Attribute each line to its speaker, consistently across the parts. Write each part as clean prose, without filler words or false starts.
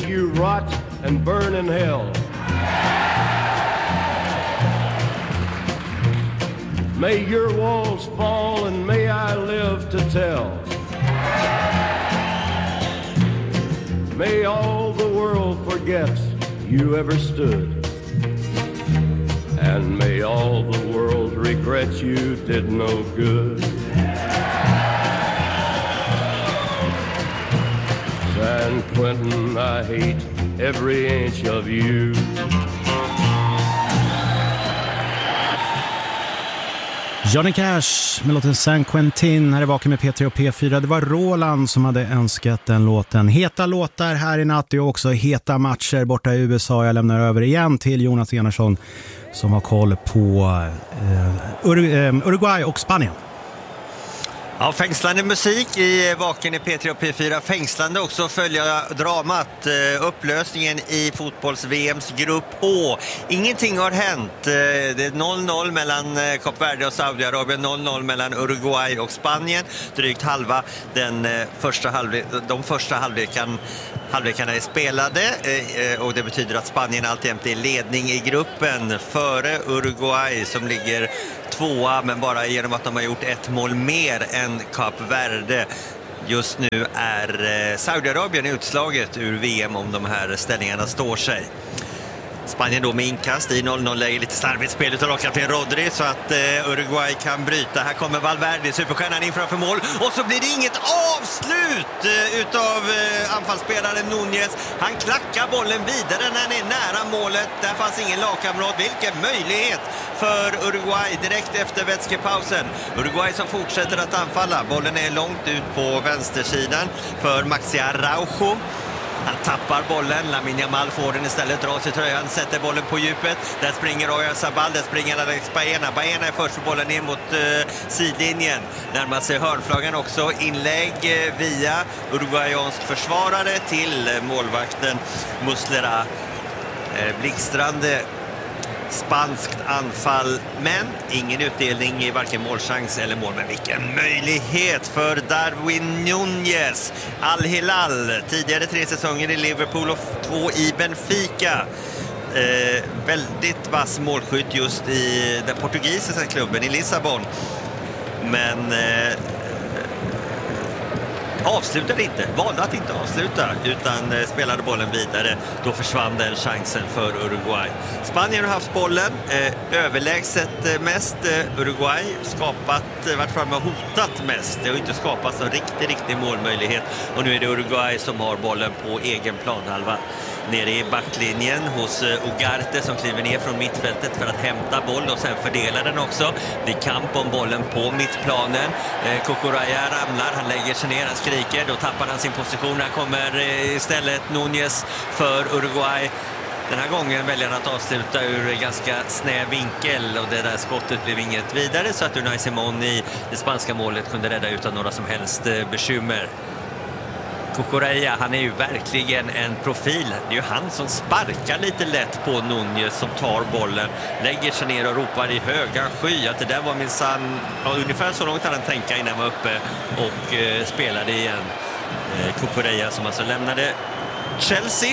Speaker 1: you rot and burn in hell. May your walls fall and may I live to tell. May all the world forget you ever stood. And may all the world regret you did no good. San Quentin, I hate every inch of you.
Speaker 2: Johnny Cash med låten San Quentin här i Vaken med P3 och P4. Det var Roland som hade önskat den låten. Heta låtar här i natt och också heta matcher borta i USA. Jag lämnar över igen till Jonas Enarsson som har koll på Uruguay och Spanien.
Speaker 3: Ja, fängslande musik i Vaken i P3 och P4. Fängslande också att följa dramat, upplösningen i fotbolls-VMs grupp H. Ingenting har hänt. Det är 0-0 mellan Kap Verde och Saudiarabien, 0-0 mellan Uruguay och Spanien. Drygt halva de första halvlekarna är spelade och det betyder att Spanien alltjämt är ledning i gruppen före Uruguay som ligger tvåa, men bara genom att de har gjort ett mål mer än Kap Verde. Just nu är Saudiarabien utslaget ur VM om de här ställningarna står sig. Spanien då med inkast i 0-0-läge, lite starkt spel utav lagkapten Rodri så att Uruguay kan bryta. Här kommer Valverde, superstjärnan in framför mål och så blir det inget avslut utav anfallsspelaren Núñez. Han klackar bollen vidare när han är nära målet. Där fanns ingen lagkamrat. Vilken möjlighet för Uruguay direkt efter vätskepausen. Uruguay som fortsätter att anfalla. Bollen är långt ut på vänstersidan för Maxi Araujo. Han tappar bollen, Lamine Yamal får den istället, drar sig tröjan, sätter bollen på djupet. Där springer Oyarzabal, där springer Alex Baena. Baena är först för bollen ner mot sidlinjen. Närmar sig hörnflaggan också. Inlägg via uruguayansk försvarare till målvakten Muslera. Blixtrande spanskt anfall, men ingen utdelning i varken målchans eller mål. Men vilken möjlighet för Darwin Núñez. Al-Hilal, tidigare 3 säsonger i Liverpool och 2 i Benfica. Väldigt vass målskytt just i den portugisiska klubben i Lissabon. Men avslutade inte, valde att inte avsluta utan spelade bollen vidare. Då försvann den chansen för Uruguay. Spanien har haft bollen överlägset mest. Uruguay skapat, vart framme hotat mest. Det har inte skapats en riktig målmöjlighet. Och nu är det Uruguay som har bollen på egen planhalva. Nere i backlinjen hos Ugarte som kliver ner från mittfältet för att hämta boll och sen fördela den också. Det är kamp om bollen på mittplanen. Cucurella ramlar, han lägger sig ner, han skriker, då tappar han sin position. Här kommer istället Núñez för Uruguay. Den här gången väljer han att avsluta ur ganska snäv vinkel och det där skottet blev inget vidare så att Unai Simón i det spanska målet kunde rädda utan några som helst bekymmer. Cucurella, han är ju verkligen en profil. Det är ju han som sparkar lite lätt på Núñez som tar bollen, lägger sig ner och ropar i höga sky att det där var minsann, ungefär så långt han tänka innan han var uppe och spelade igen. Cucurella som alltså lämnade Chelsea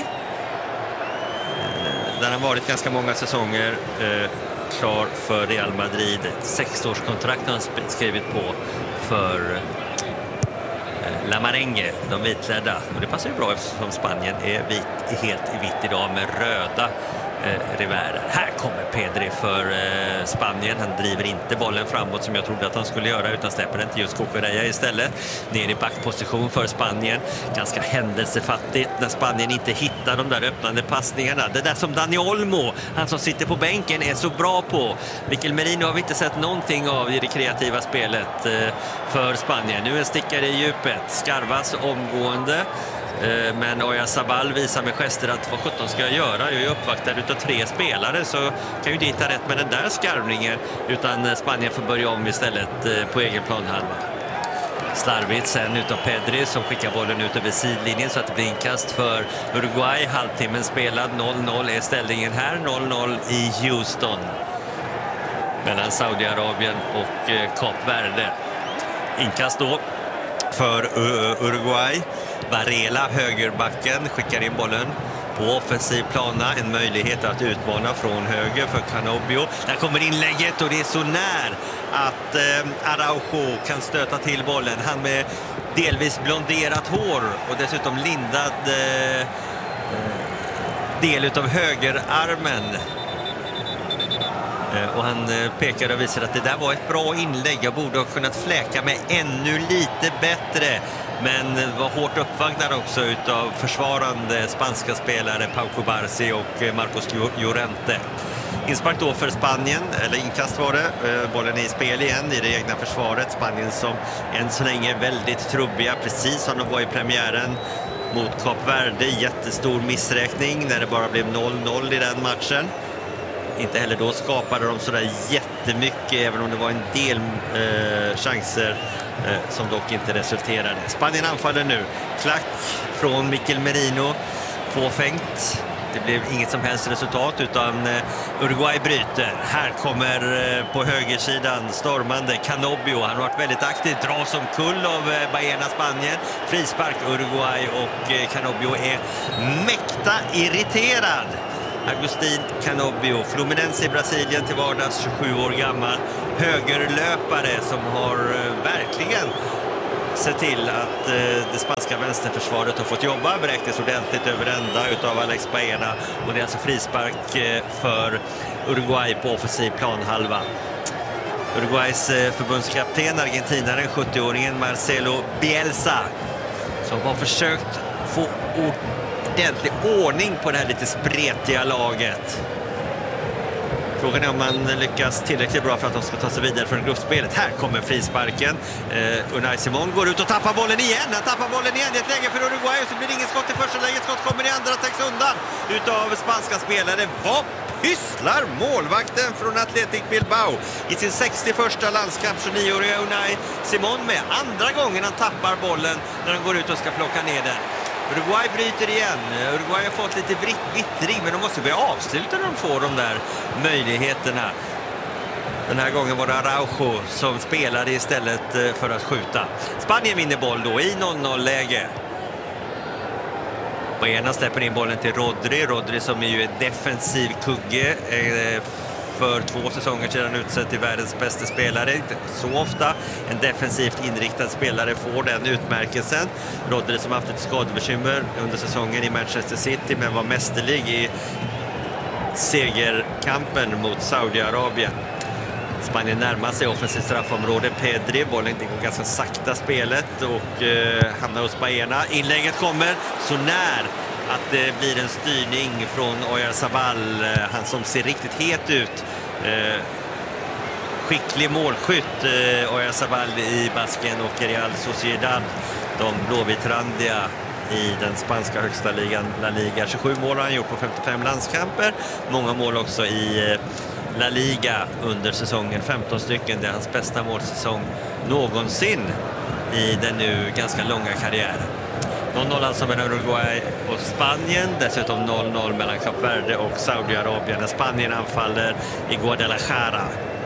Speaker 3: där han varit ganska många säsonger, klar för Real Madrid. 6-årskontrakt har han skrivit på för La Marengue, de vitklädda. Och det passar ju bra eftersom Spanien är helt i vitt idag med röda revärer. Här kommer Pedri för Spanien. Han driver inte bollen framåt som jag trodde att han skulle göra utan släpper den till just Cucurella istället. Ner i backposition för Spanien. Ganska händelsefattigt när Spanien inte hittar de där öppnande passningarna. Det där som Dani Olmo, han som sitter på bänken, är så bra på. Mikel Merino har vi inte sett någonting av i det kreativa spelet för Spanien. Nu en stickare i djupet. Skarvas omgående. Men Oyarzabal visar med gester att vad 17 ska jag göra. Jag är uppvaktad utav 3 spelare så kan ju inte hitta rätt med den där skarvningen utan Spanien får börja om istället på egen planhalva. Slarvigt sen utav Pedri som skickar bollen ut över sidlinjen så att det blir inkast för Uruguay. Halvtimmen spelad, 0-0 är ställningen här, 0-0 i Houston mellan Saudiarabien och Kap Verde. Inkast då för Uruguay. Varela, högerbacken, skickar in bollen på offensiv plana. En möjlighet att utmana från höger för Canobio. Där kommer inlägget och det är så när att Araujo kan stöta till bollen. Han med delvis blonderat hår och dessutom lindad del av högerarmen. Och han pekar och visar att det där var ett bra inlägg. Jag borde ha kunnat fläka mig ännu lite bättre. Men var hårt uppvagnad också utav försvarande spanska spelare Pau Cubarsí och Marcos Llorente. Inspark då för Spanien, eller inkast var det. Bollen är i spel igen i det egna försvaret. Spanien som än så länge är väldigt trubbiga, precis som de var i premiären mot Kap Verde. Jättestor missräkning när det bara blev 0-0 i den matchen. Inte heller då skapade de sådär jättemycket, även om det var en del chanser som dock inte resulterade. Spanien anfaller nu. Klack från Mikel Merino. Fåfängt. Det blev inget som helst resultat utan Uruguay bryter. Här kommer på högersidan stormande Canobio. Han har varit väldigt aktiv. Dras omkull av Baena Spanien. Frispark Uruguay och Canobio är mäkta irriterad. Agustin Canobio, Fluminense i Brasilien till vardags, 27 år gammal. Högerlöpare som har verkligen sett till att det spanska vänsterförsvaret har fått jobba. Beräknas ordentligt över ända utav Alex Baena. Och det är alltså frispark för Uruguay på offensiv planhalva. Uruguays förbundskapten, argentinaren, 70-åringen Marcelo Bielsa, som har försökt få ordentlig ordning på det här lite spretiga laget. Frågan är om man lyckas tillräckligt bra för att de ska ta sig vidare från gruppspelet. Här kommer frisparken. Unai Simon går ut och tappar bollen igen. Han tappar bollen igen i ett läge för Uruguay och så blir det ingen skott i första läget. Skott kommer i andra, täcks undan utav spanska spelare. Vad pysslar målvakten från Athletic Bilbao i sin 61:a landskamp, 29-åriga Unai Simon med? Andra gången han tappar bollen när han går ut och ska plocka ner den. Uruguay bryter igen. Uruguay har fått lite vittring, men de måste börja avsluta när de får de där möjligheterna. Den här gången var det Araujo som spelade istället för att skjuta. Spanien vinner boll då i 0-0-läge. Baena släpper in bollen till Rodri. Rodri som är ju en defensiv kugge. För 2 säsonger sedan utsett till världens bästa spelare. Inte så ofta en defensivt inriktad spelare får den utmärkelsen. Rodri som haft ett skadebekymmer under säsongen i Manchester City, men var mästerlig i segerkampen mot Saudiarabien. Spanien närmar sig offensivt straffområde. Pedri, bollen går ganska sakta spelet och hamnar hos Baena. Inlägget kommer så när att det blir en styrning från Oyarzabal, han som ser riktigt het ut. Skicklig målskytt, Oyarzabal i Basken och Real Sociedad, de blåvitrandiga i den spanska högsta ligan, La Liga. 27 mål har han gjort på 55 landskamper. Många mål också i La Liga under säsongen, 15 stycken. Det är hans bästa målsäsong någonsin i den nu ganska långa karriären. 0-0 alltså mellan Uruguay och Spanien. Dessutom 0-0 mellan Kap Verde och Saudiarabien när Spanien anfaller i Guadalajara.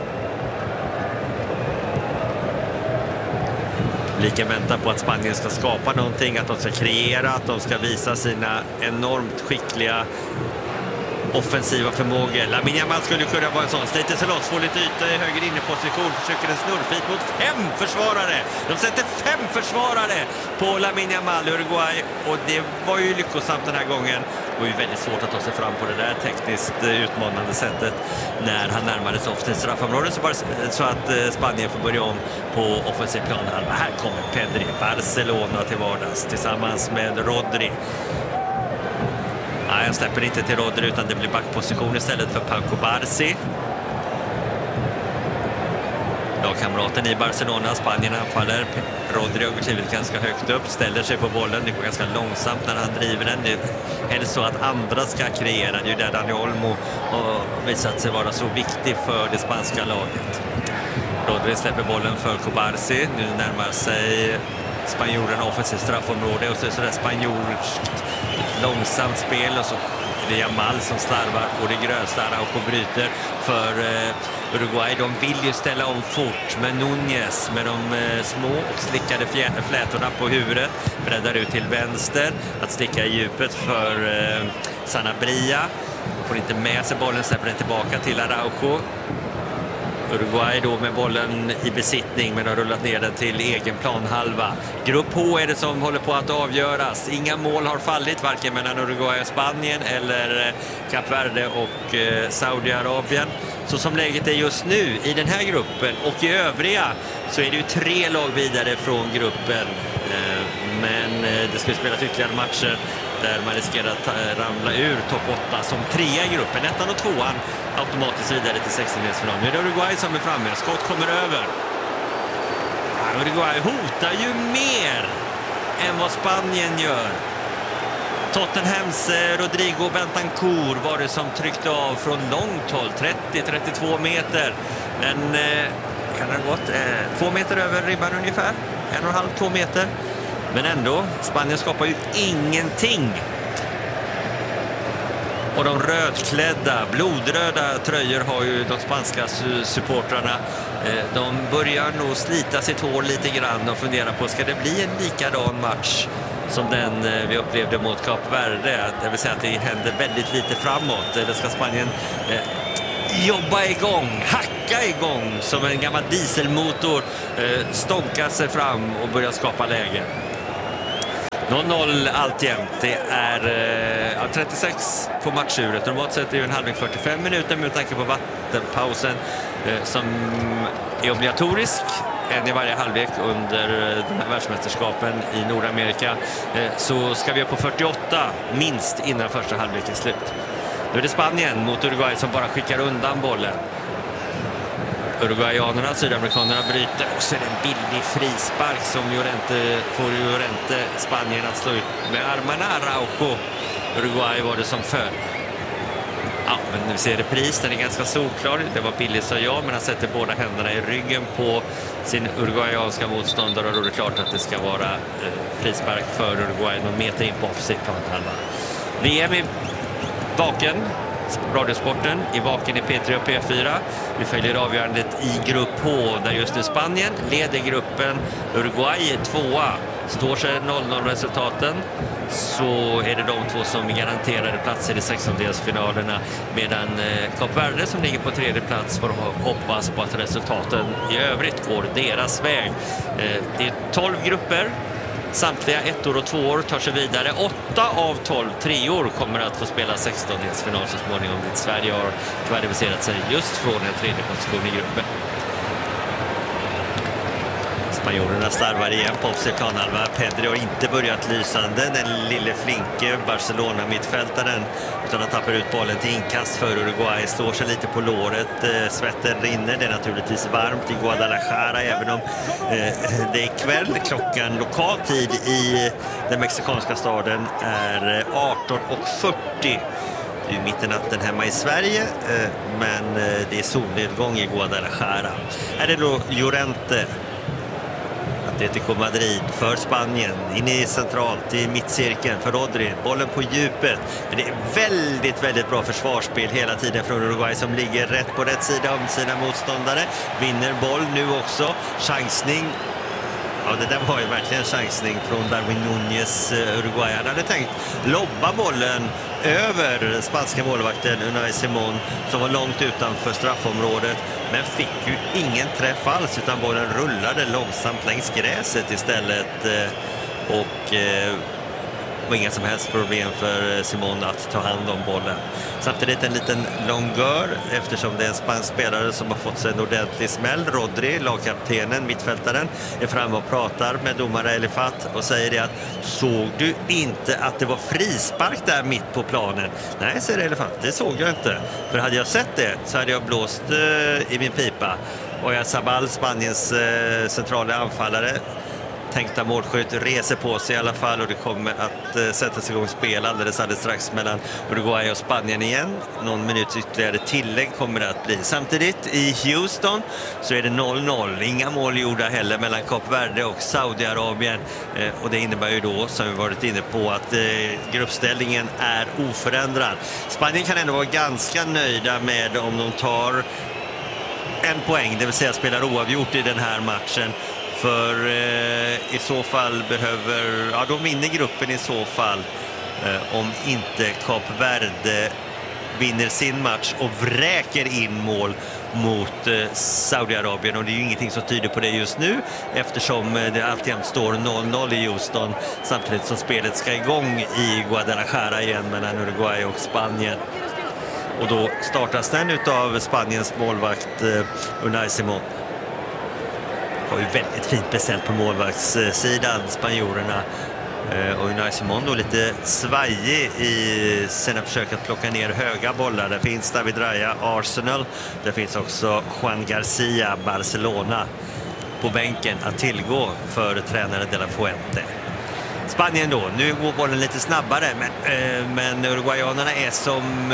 Speaker 3: Publiken väntar på att Spanien ska skapa någonting, att de ska kreera, att de ska visa sina enormt skickliga offensiva förmågor. Lamine Yamal skulle kunna vara en sån. Sliter sig loss, får lite yta i höger inneposition, försöker en snurrfit mot 5 försvarare. De sätter 5 försvarare på Lamine Yamal, Uruguay, och det var ju lyckosamt den här gången. Det var ju väldigt svårt att ta sig fram på det där tekniskt utmanande sättet när han närmade sig offensivt straffområde, så att Spanien får börja om på offensiv planhalva. Här kommer Pedri, Barcelona till vardags tillsammans med Rodri. Nej, jag släpper inte till Rodri utan det blir backposition istället för Pau Cubarsí. Lagkamraten i Barcelona, Spanien anfaller. Rodri har klivit ganska högt upp, ställer sig på bollen. Det går ganska långsamt när han driver den. Det är helst så att andra ska kreera. Det är ju där Dani Olmo har visat sig vara så viktig för det spanska laget. Rodri släpper bollen för Cubarsí. Nu närmar sig spanjorerna offensivt straffområde och så är det spanjorskt långsamt spel och så är det Yamal som slarvar och det grösta. Araujo bryter för Uruguay. De vill ju ställa om fort, men Núñez med de små och slickade flätorna på huvudet breddar ut till vänster att sticka i djupet för Sanabria. Får inte med sig bollen, släpper den tillbaka till Araujo. Uruguay då med bollen i besittning, men har rullat ner den till egen planhalva. Grupp H är det som håller på att avgöras. Inga mål har fallit, varken mellan Uruguay och Spanien eller Kap Verde och Saudiarabien. Så som läget är just nu i den här gruppen och i övriga så är det ju 3 lag vidare från gruppen. Men det ska spelas ytterligare matcher där man riskerar att ramla ur topp 8 som 3 i gruppen. 1:an och 2:an automatiskt vidare till 16-delsfinal. Nu är det Uruguay som är framme. Skott kommer över. Uruguay hotar ju mer än vad Spanien gör. Tottenhams Rodrigo Bentancur var det som tryckte av från långt håll. 30-32 meter. Men kan det ha gått 2 meter över ribban ungefär. 1,5-2 meter. Men ändå, Spanien skapar ju ingenting. Och de rödklädda, blodröda tröjor har ju de spanska supportrarna. De börjar nog slita sitt hår lite grann och fundera på, ska det bli en likadan match som den vi upplevde mot Kap Verde? Det vill säga att det händer väldigt lite framåt. Eller ska Spanien jobba igång, hacka igång som en gammal dieselmotor, stånka sig fram och börja skapa lägen? 0-0 alltjämt. Det är 36 på matchuret. Normalt sett är det en halvlek 45 minuter med tanke på vattenpausen som är obligatorisk. En i varje halvlek under de här världsmästerskapen i Nordamerika. Så ska vi upp på 48 minst innan första halvlek är slut. Nu är det Spanien mot Uruguay som bara skickar undan bollen. Uruguayanerna, sydamerikanerna bryter och så är det en billig frispark som får Llorente Spanien att slå ut med armarna. Araujo, Uruguay var det som föll. Ja, men nu ser repris, den är ganska solklar. Det var billigt, sa jag, men han sätter båda händerna i ryggen på sin uruguayanska motståndare och då är det klart att det ska vara frispark för Uruguay någon meter in på offside planhalva. VM i Vaken, Radiosporten i Vaken i P3 och P4. Vi följer avgörandet i grupp H där just nu Spanien leder gruppen. Uruguay är 2:a. Står sig 0-0 resultaten så är det de två som är garanterade platser i 16-delsfinalerna, medan Kap Verde som ligger på 3:e plats får hoppas på att resultaten i övrigt går deras väg. Det är 12 grupper. Samtliga 1-or och 2-or tar sig vidare. 8 av 12 3-or kommer att få spela 16-delsfinal så småningom, dit Sverige har kvalificerat sig just från en 3:e position i gruppen. Spanjorerna slarvar igen på offside planhalva. Pedri har inte börjat lysande, den lille flinke Barcelona-mittfältaren, utan han tappar ut bollen till inkast för Uruguay. Slår sig lite på låret, svetten rinner. Det är naturligtvis varmt i Guadalajara, även om det är kväll. Klockan lokal tid i den mexikanska staden är 18:40. Det är mitt i natten hemma i Sverige, men det är solnedgång i Guadalajara. Här är då Llorente, Atletico Madrid för Spanien, in i centralt i mittcirkeln för Rodri, bollen på djupet. Men det är väldigt, väldigt bra försvarsspel hela tiden från Uruguay som ligger rätt på rätt sida om sina motståndare. Vinner boll nu också, chansning. Ja, det där var ju verkligen chansning från Darwin Núñez. Uruguay hade tänkt lobba bollen över spanska målvakten Unai Simón som var långt utanför straffområdet, men fick ju ingen träff alls utan bollen rullade långsamt längs gräset istället och var inga som helst problem för Simón att ta hand om bollen. Samtidigt en liten longör eftersom det är en spansk spelare som har fått sig en ordentlig smäll. Rodri, lagkaptenen, mittfältaren, är framme och pratar med domare Elifat och säger det att såg du inte att det var frispark där mitt på planen? Nej, säger Elifat, det såg jag inte. För hade jag sett det så hade jag blåst i min pipa. Och Sabal, Spaniens centrala anfallare, tänkta målskytt reser på sig i alla fall, och det kommer att sättas igång spel alldeles strax mellan Uruguay och Spanien igen. Någon minuts ytterligare tillägg kommer det att bli. Samtidigt i Houston så är det 0-0. Inga mål gjorda heller mellan Kap Verde och Saudiarabien, och det innebär ju då, som vi varit inne på, att gruppställningen är oförändrad. Spanien kan ändå vara ganska nöjda med om de tar en poäng, det vill säga spelar oavgjort i den här matchen. För i så fall behöver, ja, de vinner gruppen i så fall, om inte Kap Verde vinner sin match och vräker in mål mot Saudiarabien, och det är ju ingenting som tyder på det just nu, eftersom det alltid står 0-0 i Houston samtidigt som spelet ska igång i Guadalajara igen mellan Uruguay och Spanien. Och då startas den utav Spaniens målvakt Unai Simón. Har ju väldigt fint beställt på målvaktssidan, spanjorerna. Och Unai Simón då lite svajig i sina försök att plocka ner höga bollar. Där finns David Raya, Arsenal. Där finns också Juan Garcia, Barcelona, på bänken att tillgå för tränare De La Fuente. Spanien då, nu går bollen lite snabbare, men uruguayanerna är som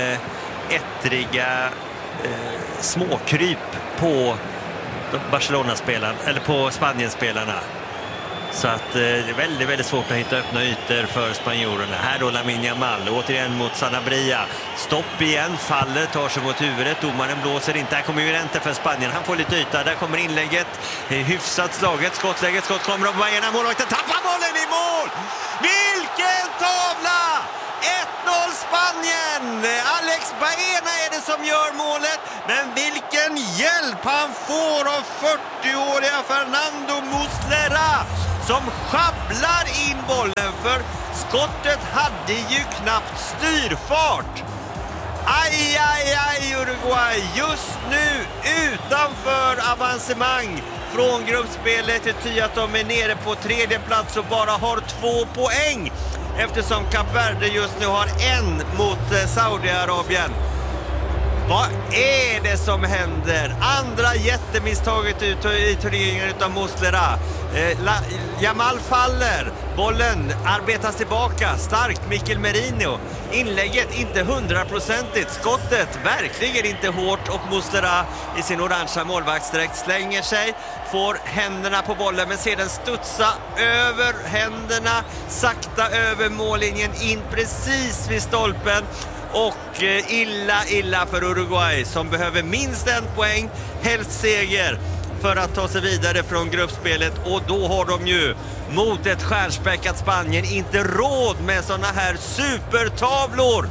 Speaker 3: ettriga småkryp på Barcelona-spelarna, eller på Spanien-spelarna. Så att det är väldigt, väldigt svårt att hitta öppna ytor för spanjorerna. Här då Lamine Yamal, återigen mot Sanabria. Stopp igen, faller, tar sig mot huvudet. Domaren blåser inte. Här kommer ju inte för Spanien. Han får lite yta. Där kommer inlägget. Hyfsat slaget. Skottläget. Skott kommer av Bayerna. Målvakten tappar bollen i mål! Vilken tavla! 1-0 Spanien! Alex Baena är det som gör målet. Men vilken hjälp han får av 40-åriga Fernando Muslera, som schabblar in bollen, för skottet hade ju knappt styrfart. Aj, aj, aj Uruguay, just nu utanför avancemang från gruppspelet. Det betyder att de är nere på tredje plats och bara har 2 poäng, eftersom Kap Verde just nu har 1 mot Saudiarabien. Vad är det som händer? Andra jättemisstaget ut i turneringen utav Muslera. Yamal faller. Bollen arbetas tillbaka. Starkt Mikel Merino. Inlägget inte 100%. Skottet verkligen inte hårt, och Muslera i sin orangea målvaktsdräkt slänger sig. Får händerna på bollen, men ser den studsa över händerna. Sakta över mållinjen, in precis vid stolpen. Och illa för Uruguay, som behöver minst 1 poäng, helst seger, för att ta sig vidare från gruppspelet. Och då har de ju mot ett stjärnspäckat Spanien inte råd med såna här supertavlor.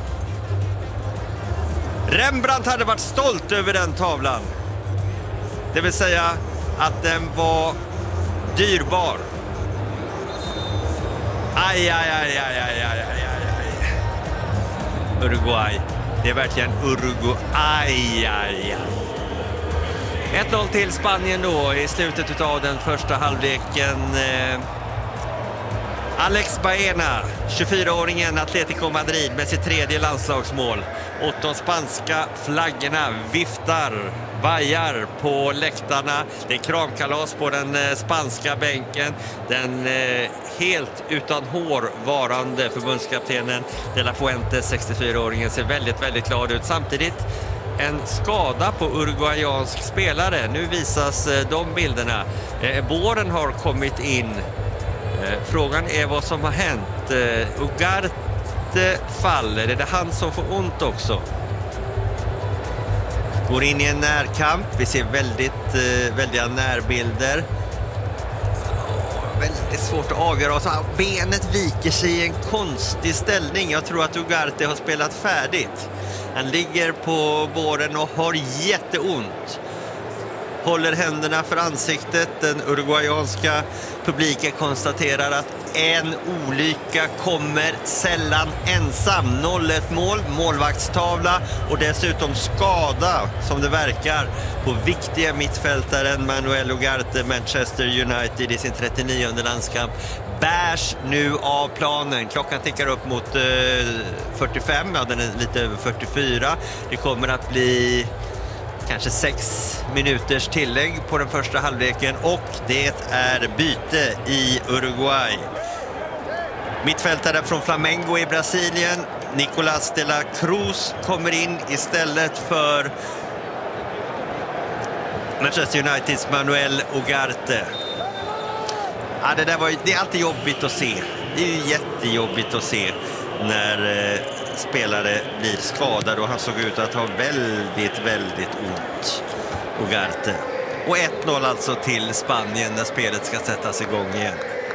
Speaker 3: Rembrandt hade varit stolt över den tavlan. Det vill säga att den var dyrbar. Aj. Uruguay. Det är verkligen Uruguay. 1-0 till Spanien då i slutet av den första halvleken. Alex Baena, 24-åringen Atletico Madrid, med sitt 3:e landslagsmål. Och de spanska flaggorna viftar, vajar på läktarna. Det är kramkalas på den spanska bänken. Den helt utan hår varande förbundskaptenen De La Fuente, 64-åringen, ser väldigt, väldigt glad ut. Samtidigt en skada på uruguayansk spelare. Nu visas de bilderna. Båren har kommit in. Frågan är vad som har hänt. Ugarte faller. Är det han som får ont också? Går in i en närkamp. Vi ser väldiga närbilder. Väldigt svårt att avgöra. Så benet viker sig i en konstig ställning. Jag tror att Ugarte har spelat färdigt. Han ligger på båren och har jätteont. Håller händerna för ansiktet. Den uruguayanska publiken konstaterar att en olycka kommer sällan ensam. 0-1 mål, målvaktstavla och dessutom skada, som det verkar, på viktiga mittfältaren Manuel Ugarte, Manchester United, i sin 39:e landskamp. Bärs nu av planen. Klockan tickar upp mot 45, ja, den är lite över 44. Det kommer att bli kanske 6 minuters tillägg på den första halvleken och det är byte i Uruguay. Mittfältare från Flamengo i Brasilien, Nicolás de la Cruz, kommer in istället för Manchester Uniteds Manuel Ugarte. Ja, det är alltid jobbigt att se. Det är ju jättejobbigt att se när spelare blir skadade och han såg ut att ha väldigt ont, Ugarte. Och 1-0 alltså till Spanien när spelet ska sättas igång igen.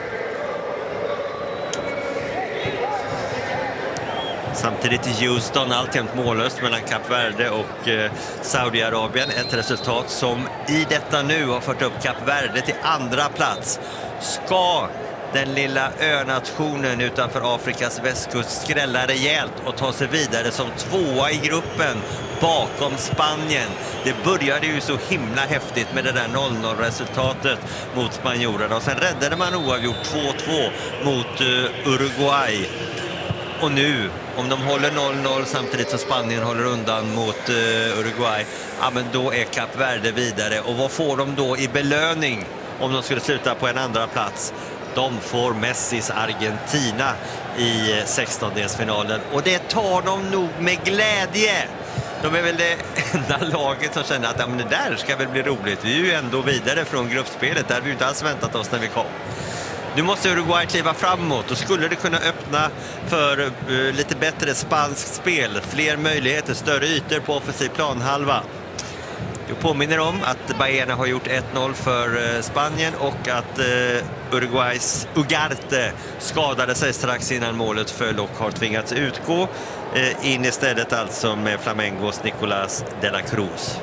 Speaker 3: Samtidigt i Houston alltjämt mållöst mellan Kap Verde och Saudiarabien. Ett resultat som i detta nu har fört upp Kap Verde till andra plats. Ska den lilla önationen utanför Afrikas västkust skrälla rejält och ta sig vidare som tvåa i gruppen bakom Spanien. Det började ju så himla häftigt med det där 0-0-resultatet mot spanjorerna och sen räddade man oavgjort 2-2 mot Uruguay. Och nu, om de håller 0-0 samtidigt som Spanien håller undan mot Uruguay, ja, men då är Kap Verde vidare. Och vad får de då i belöning om de skulle sluta på en andra plats? De får Messis Argentina i 16-delsfinalen. Och det tar de nog med glädje. De är väl det enda laget som känner att ja, men det där ska väl bli roligt. Vi är ju ändå vidare från gruppspelet. Där har vi inte alls väntat oss när vi kom. Nu måste Uruguay kliva framåt och skulle det kunna öppna för lite bättre spanskt spel. Fler möjligheter, större ytor på offensiv planhalva. Jag påminner om att Baena har gjort 1-0 för Spanien och att Uruguays Ugarte skadade sig strax innan målet föll och har tvingats utgå. In istället alltså med Flamengos Nicolás de la Cruz.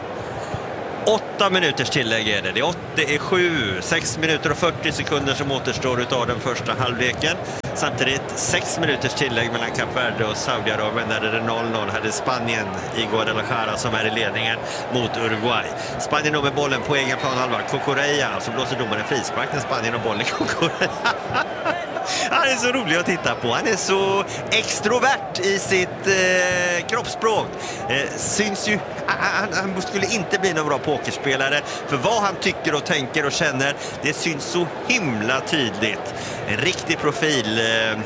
Speaker 3: 8 minuters tillägg är det. Det är 6 minuter och 40 sekunder som återstår utav den första halvleken. Samtidigt 6 minuters tillägg mellan Kap Verde och Saudiarabien. Där är det 0-0. Här är Spanien i Guadalajara som är i ledningen mot Uruguay. Spanien då med bollen på egen planhalva. Cucurella, så blåser domaren frispark när Spanien har bollen. Cucurella. Han är så rolig att titta på. Han är så extrovert i sitt kroppsspråk. Syns ju, han skulle inte bli någon bra pokerspelare. För vad han tycker och tänker och känner, det syns så himla tydligt. En riktig profil.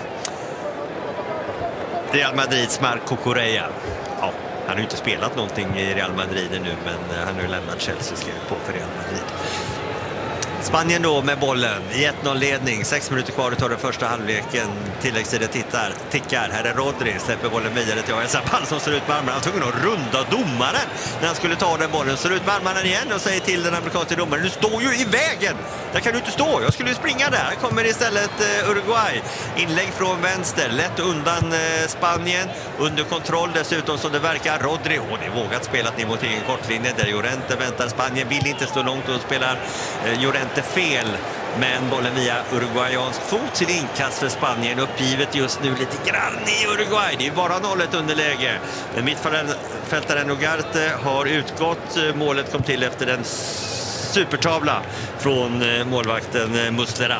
Speaker 3: Real Madrids Marc Cucurella. Ja, han har ju inte spelat någonting i Real Madrid nu, men han har ju lämnat Chelsea och skrivit på för Real Madrid. Spanien då med bollen i 1-0-ledning. 6 minuter kvar utav den första halvleken. Tilläggstiden tickar. Här är Rodri. Släpper bollen vidare till Oyarzabal som ser ut med armarna. Han tog att runda domaren när han skulle ta den bollen. Ser ut med armarna igen och säger till den amerikanska domaren: du står ju i vägen! Där kan du inte stå. Jag skulle ju springa där. Här kommer istället Uruguay. Inlägg från vänster. Lätt undan Spanien. Under kontroll dessutom som det verkar. Rodri. Det är vågat spelat ner mot egen kortlinje. Där Llorente väntar. Spanien vill inte stå långt och spelar Llorente fel, men bollen via uruguayansk fot till inkast för Spanien. Uppgivet just nu lite grann i Uruguay. Det är bara 0-1 underläge. Den mittfältaren Ugarte har utgått. Målet kom till efter en supertavla från målvakten Muslera.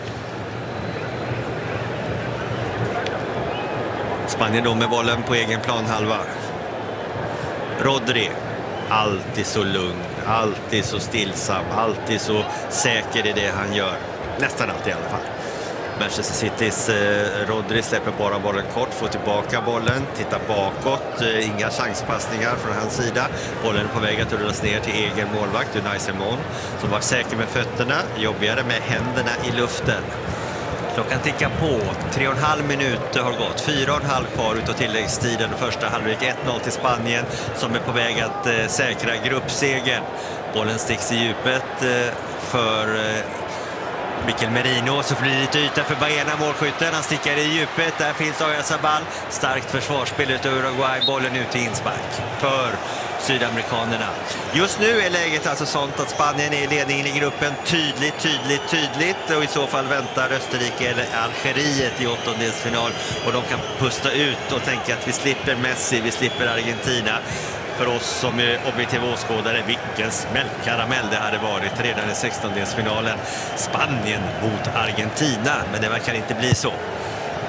Speaker 3: Spanien då med bollen på egen planhalva. Rodri. Alltid så lugn, alltid så stillsam, alltid så säker i det han gör. Nästan alltid i alla fall. Manchester Citys Rodri släpper bara bollen kort, får tillbaka bollen, tittar bakåt, inga chanspassningar från hans sida. Bollen är på väg att rullas ner till egen målvakt, Unai Simon, som var säker med fötterna, jobbigare med händerna i luften. Klockan tickar på, 3,5 minuter har gått, 4,5 kvar utav tilläggstiden. Första halvlek 1-0 till Spanien som är på väg att säkra gruppsegern. Bollen sticks i djupet för Mikel Merino, så blir det lite yta för Baena, målskytten. Han stickar i djupet, där finns Oyarzabal. Starkt försvarsspel utav Uruguay, bollen ut i inspark för sydamerikanerna. Just nu är läget alltså sånt att Spanien är i ledningen i gruppen tydligt, och i så fall väntar Österrike eller Algeriet i åttondelsfinal och de kan pusta ut och tänka att vi slipper Messi, vi slipper Argentina. För oss som är objektiva åskådare, vilken smällkaramell det hade varit redan i 16-delsfinalen. Spanien mot Argentina, men det verkar inte bli så.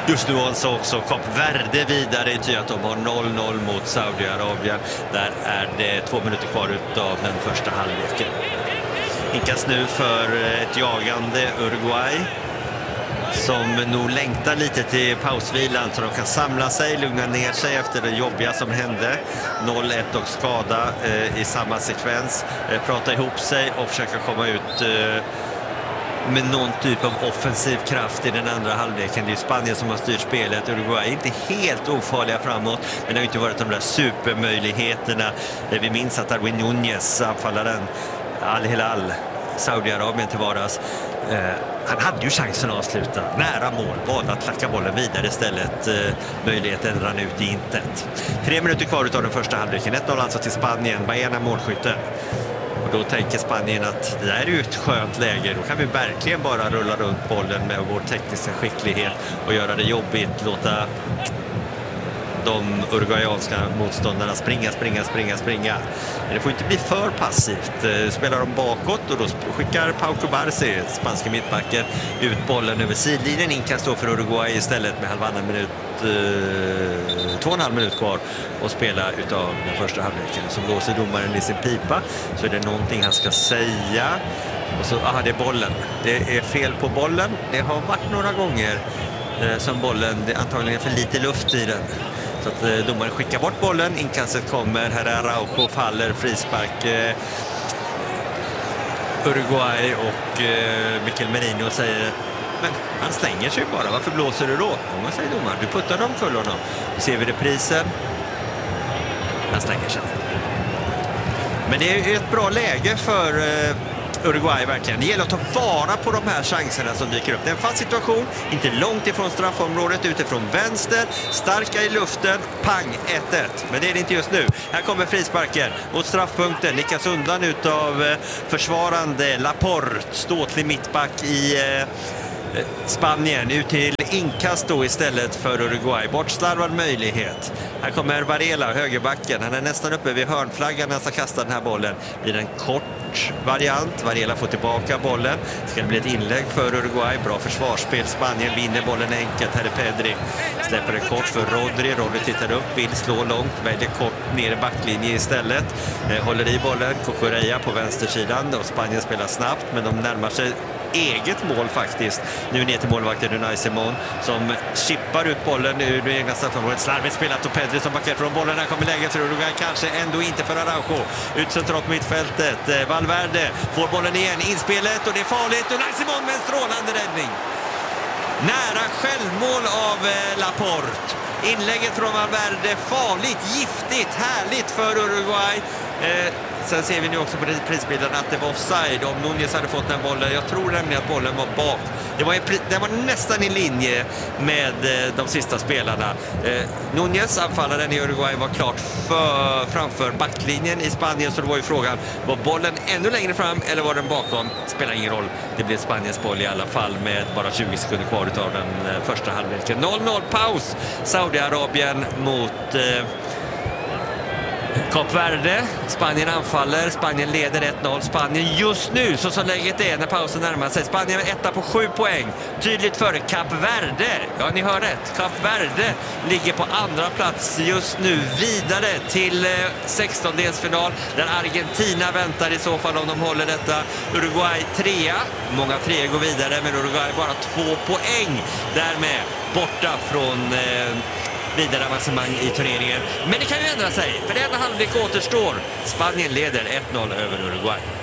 Speaker 3: Just nu så också Kap Verde vidare i ty att de har 0-0 mot Saudiarabien. Där är det 2 minuter kvar av den första halvleken. Inkas nu för ett jagande Uruguay som nog längtar lite till pausvilan så de kan samla sig, lugna ner sig efter det jobbiga som hände. 0-1 och skada i samma sekvens. Prata ihop sig och försöka komma ut med någon typ av offensiv kraft i den andra halvleken. Det är Spanien som har styrt spelet. Uruguay är inte helt ofarliga framåt, men det har inte varit de där supermöjligheterna. Vi minns att Darwin Núñez, anfallaren Al-Hilal, Saudiarabien till vardags, han hade ju chansen att avsluta nära mål, valde att klacka bollen vidare istället. Möjligheten rann ut i intet. 3 minuter kvar av den första halvleken. 1-0 alltså till Spanien. Baena målskytte. Och då tänker Spanien att det där är ju ett skönt läge. Då kan vi verkligen bara rulla runt bollen med vår tekniska skicklighet och göra det jobbigt. Låta de uruguayanska motståndarna springa. Men det får inte bli för passivt. Spelar de bakåt och då skickar Pau Cubarsí, spanska mittbacken, ut bollen över sidlinjen. Inkast då för Uruguay istället med 2,5 minut kvar och spela utav den första halvleken. Så blåser domaren i sin pipa, så är det någonting han ska säga. Och så, det är bollen. Det är fel på bollen. Det har varit några gånger som bollen, det är antagligen för lite luft i den. Så att domaren skickar bort bollen, inkastet kommer, här är Araujo, faller, frispark. Uruguay och Mikel Merino säger, men han slänger sig bara, varför blåser du då? Och man säger domaren, du puttar dem kull honom. Då ser vi reprisen. Han slänger sig. Men det är ett bra läge för Uruguay verkligen. Det gäller att ta vara på de här chanserna som dyker upp. Det är en fast situation, inte långt ifrån straffområdet, utifrån vänster, starka i luften, pang, 1-1. Men det är det inte just nu. Här kommer frisparken mot straffpunkten, nickas undan utav försvarande Laporte, ståtlig mittback i Spanien, ut till inkast då istället för Uruguay. Bortslarvad möjlighet. Här kommer Varela, högerbacken. Han är nästan uppe vid hörnflaggan när han ska kasta den här bollen. Blir en kort variant. Varela får tillbaka bollen. Ska det bli ett inlägg för Uruguay. Bra försvarsspel. Spanien vinner bollen enkelt. Här är Pedri. Släpper en kort för Rodri. Rodri tittar upp, vill slå långt. Väljer kort ner i backlinje istället. Håller i bollen. Cucurella på vänstersidan. Och Spanien spelar snabbt, men de närmar sig eget mål faktiskt. Nu ner till målvakten Unai Simon som chippar ut bollen ur det egna straffområdet. Slarvigt spelat och Pedri som backar från bollen. Här kommer läget för Uruguay, kanske ändå inte för Araujo. Ut centralt mittfältet. Valverde får bollen igen. Inspelet och det är farligt. Unai Simon med en strålande räddning. Nära självmål av Laporte. Inlägget från Valverde, farligt, giftigt, härligt för Uruguay. Sen ser vi nu också på prisbilden att det var offside om Núñez hade fått den bollen. Jag tror nämligen att bollen var bak. Den var nästan i linje med de sista spelarna. Núñez, anfallaren i Uruguay, var klart framför backlinjen i Spanien. Så det var ju frågan, var bollen ännu längre fram eller var den bakom? Spelar ingen roll. Det blev Spaniens boll i alla fall med bara 20 sekunder kvar av den första halvleken. 0-0 paus. Saudiarabien mot Kap Verde. Spanien anfaller. Spanien leder 1-0. Spanien just nu, så som läget är när pausen närmar sig. Spanien är 1 på 7 poäng. Tydligt före Kap Verde. Ja, ni hör rätt. Kap Verde ligger på andra plats just nu. Vidare till 16-delsfinal där Argentina väntar i så fall om de håller detta. Uruguay 3. Många 3 går vidare, men Uruguay bara 2 poäng. Därmed borta från vidare avancemang i turneringen. Men det kan ju ändra sig, för en halvlek återstår. Spanien leder 1-0 över Uruguay.